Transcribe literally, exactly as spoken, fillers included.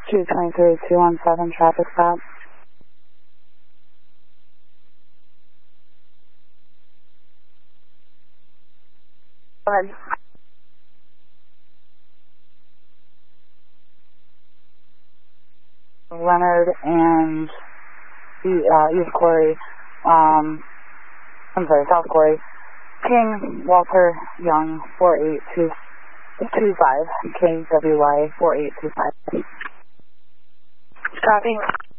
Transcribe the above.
two twenty-three, two one seven, traffic stop. Go ahead. Leonard and uh, East Quarry, um, I'm sorry, South Quarry. King Walter Young, four eight two two five, K W Y four eight two five. Copy.